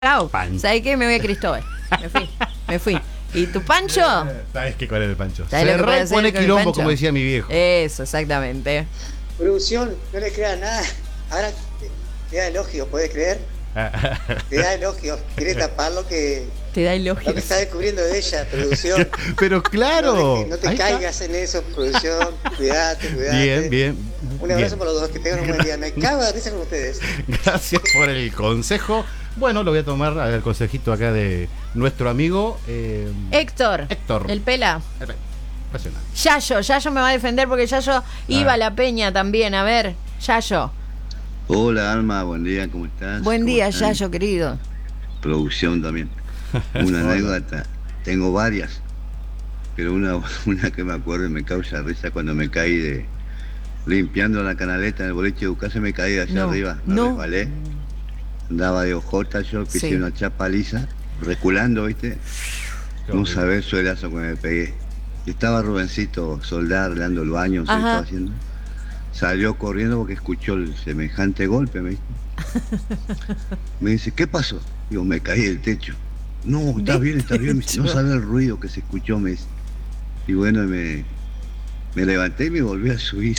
¿Sabes qué? Me voy a Cristóbal. Me fui. ¿Y tu Pancho? ¿Sabes qué? ¿Cuál es el Pancho? Se repone quilombo, como decía mi viejo. Eso, exactamente. Producción, no le creas nada. Ahora te da elogio, ¿puedes creer? Te da elogio. Quiere tapar lo que está descubriendo de ella, producción. Pero claro. No te caigas en eso, producción. Cuídate. Bien. Un abrazo para los dos, que tengan un buen día. Me cago de risa con ustedes. Gracias por el consejo. Bueno, lo voy a tomar al consejito acá de nuestro amigo Héctor. El pela. Impresionante. Yayo me va a defender porque Yayo iba a la peña también. A ver, Yayo. Hola Alma, buen día, ¿cómo estás? Buen día, están? Yayo, querido. Producción también. Una anécdota, tengo varias, pero una que me acuerdo y me causa risa cuando me caí limpiando la canaleta en el boliche de Ucase, me caí de allá arriba, me resbalé, andaba de ojota yo, pisé una chapa lisa, reculando, ¿viste? No sabés el suelazo que me pegué. Y estaba Rubencito Soldá arreglando el baño, se estaba haciendo. Salió corriendo porque escuchó el semejante golpe, me dice, ¿qué pasó? Digo, me caí del techo. No, está bien, me dice, no sabe el ruido que se escuchó, me dice. Y bueno, me levanté y me volví a subir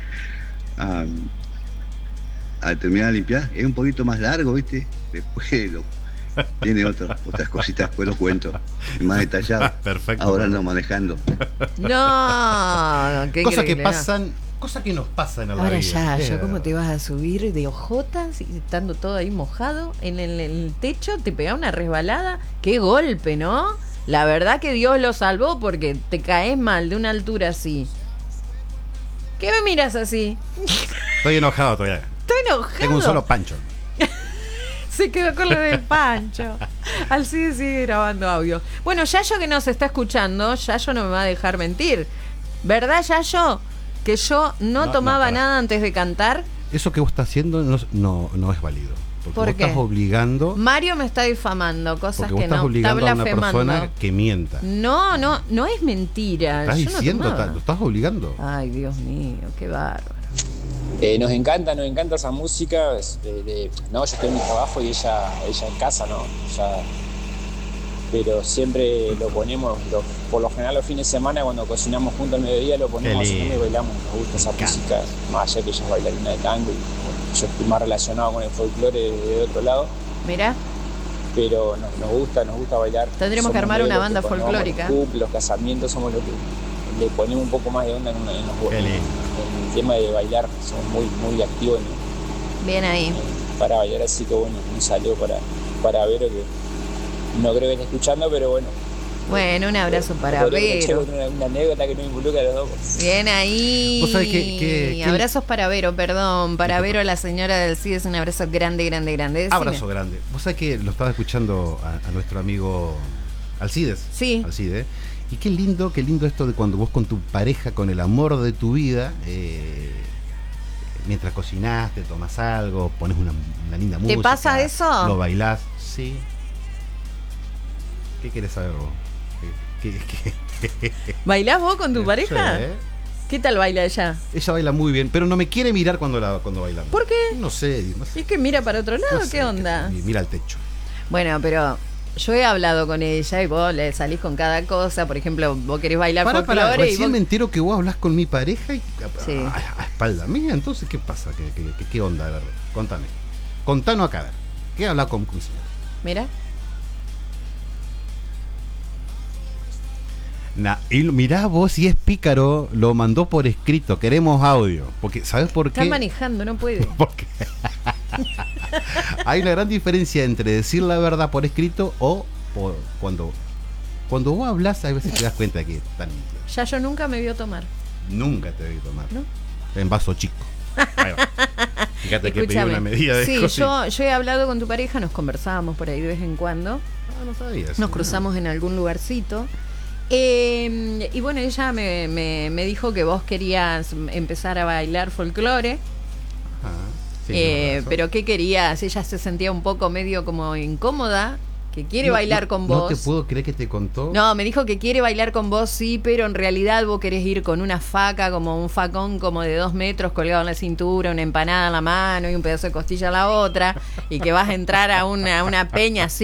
a terminar de limpiar. Es un poquito más largo, ¿viste? Después tiene otras cositas, después lo cuento más detallado. Perfecto. Ahora ando manejando. No, qué cosas que pasan. Cosas que nos pasan a la vida. Ahora ya, ¿cómo te vas a subir de ojotas y estando todo ahí mojado en el techo? Te pega una resbalada. ¡Qué golpe!, ¿no? La verdad que Dios lo salvó porque te caes mal de una altura así. ¿Qué me miras así? Estoy enojado todavía. Estoy enojado. Tengo un solo Pancho. Se quedó con lo del Pancho. Alcides sigue grabando audio. Bueno, Yayo que nos está escuchando, Yayo no me va a dejar mentir. ¿Verdad, Yayo? Que yo no tomaba nada antes de cantar. Eso que vos estás haciendo no es válido. Porque ¿Por vos qué? estás obligando. Mario me está difamando cosas porque vos que estás no. obligando Está a una blasfemando. persona que mienta. No es mentira. Estás Yo no diciendo, tomaba. lo estás obligando. Ay, Dios mío, qué bárbaro. Nos encanta esa música. No, yo estoy en mi trabajo y ella en casa, ¿no? Pero siempre lo ponemos, por lo general los fines de semana cuando cocinamos juntos al mediodía lo ponemos y bailamos, nos gusta esa música, más allá que ella es bailarina de tango y bueno, yo estoy más relacionado con el folclore de otro lado. Mira. Pero nos gusta bailar. Tendremos que armar una banda folclórica. Los casamientos somos los que le ponemos un poco más de onda en el tema de bailar, somos muy activos Bien ahí. Para bailar, así que bueno, un saludo para Vero, que no creo que esté escuchando, pero bueno. Bueno, un abrazo para Vero. Una anécdota que nos involucra a los dos. Bien ahí. ¿Vos sabés que abrazos para Vero, perdón. Para Vero, la señora del CID, es un abrazo grande. Decime. Abrazo grande. Vos sabés que lo estaba escuchando a nuestro amigo Alcides. Sí. Alcides. Y qué lindo esto de cuando vos con tu pareja, con el amor de tu vida, mientras cocinás, te tomás algo, pones una linda música. ¿Te pasa eso? Lo bailás. Sí. ¿Qué querés saber vos? ¿Bailás vos con tu pareja? Sí, ¿Qué tal baila ella? Ella baila muy bien, pero no me quiere mirar cuando bailamos. ¿Por qué? No sé. ¿Es que mira para otro lado? ¿Qué onda? Mira al techo. Bueno, pero yo he hablado con ella y vos le salís con cada cosa. Por ejemplo, vos querés bailar folclore recién y vos... me entero que vos hablas con mi pareja y Sí. a espalda mía. Entonces, ¿qué pasa? ¿Qué onda? A ver, contame. Contanos acá, a ver. ¿Qué hablas con mi señora? Mira. Y mirá vos, si es pícaro, lo mandó por escrito. Queremos audio. Porque, ¿sabes por qué? Está manejando, no puede. Porque hay una gran diferencia entre decir la verdad por escrito o cuando vos hablas, a veces te das cuenta de que están mintiendo. Ya yo nunca me vio tomar. Nunca te vi tomar. ¿No? En vaso chico. Ahí va. Fíjate que pedí una medida de Sí, cocina. yo he hablado con tu pareja, nos conversábamos por ahí de vez en cuando. No sabía eso. Nos cruzamos en algún lugarcito. Y bueno, ella me dijo que vos querías empezar a bailar folclore. Sí, Pero ¿qué querías? Ella se sentía un poco medio como incómoda, que quiere bailar con vos. No te puedo creer que te contó. No, me dijo que quiere bailar con vos, sí, pero en realidad vos querés ir con una faca, como un facón como de 2 metros colgado en la cintura, una empanada en la mano y un pedazo de costilla en la otra, y que vas a entrar a una peña así